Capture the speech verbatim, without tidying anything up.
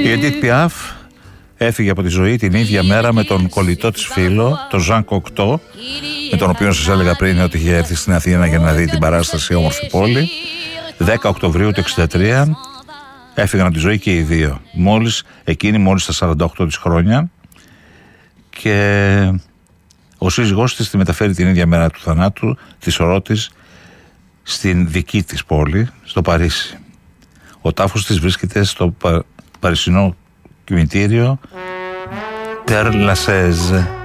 Η Edith Piaf έφυγε από τη ζωή την ίδια μέρα με τον κολλητό της φίλο, τον Ζαν Κοκτό, με τον οποίο σας έλεγα πριν ότι είχε έρθει στην Αθήνα για να δει την παράσταση Όμορφη Πόλη. δέκα Οκτωβρίου του εξήντα τρία έφυγαν από τη ζωή και οι δύο. Μόλις, εκείνη μόλις στα σαράντα οκτώ της χρόνια, και ο σύζυγός της τη μεταφέρει την ίδια μέρα του θανάτου, τη σωρό της, στην δική της πόλη, στο Παρίσι. Ο τάφος της βρίσκεται στο πα, παρισινό κημητήριο Père Lachaise.